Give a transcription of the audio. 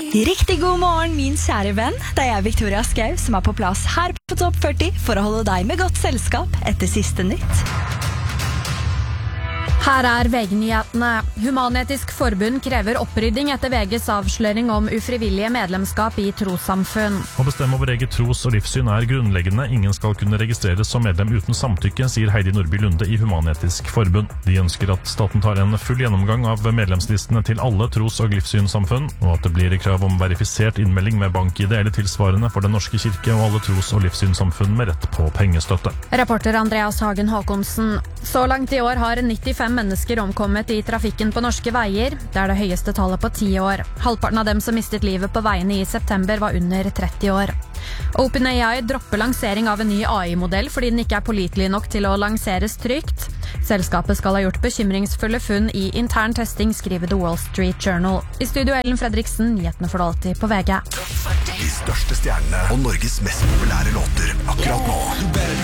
Riktig god morgen, min kjære venn. Det er jeg, Victoria Skau, som er på plass her på Topp 40 for å holde deg med godt selskap etter siste nytt. Her er VG-nyhetene. Human-Etisk Forbund krever opprydding etter VGs avsløring om ufrivillige medlemskap i trossamfunn. Å bestemme over eget tros- og livssyn er grunnleggende. Ingen skal kunne registreres som medlem uten samtykke, sier Heidi Nordby Lunde i Human-Etisk Forbund. De ønsker at staten tar en full gjennomgang av medlemslistene til alle tros- og livssynssamfunn, og at det blir krav om verifisert innmelding med bank-ID eller tilsvarende for Den norske kirke og alle tros- og livssynssamfunn med rett på pengestøtte. Reporter Andreas Hagen Håkonsen. Så langt i år har 95 mennesker omkommet i trafikken på norske veier. Det er det høyeste tallet på 10 år. Halvparten av dem som mistet livet på veiene i september var under 30 år. OpenAI dropper lansering av en ny AI-modell fordi den ikke er pålitelig nok til å lanseres trygt. Selskapet skal ha gjort bekymringsfulle funn i intern testing, skriver The Wall Street Journal. I studio Ellen Fredriksen, nyhetene for alltid på VG. De største stjernene og Norges mest populære låter akkurat nå.